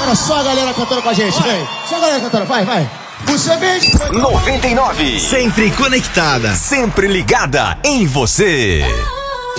Agora só a galera cantando com a gente, vem. Só a galera cantando, vai. Você vem. 99. Sempre conectada. Sempre ligada em você.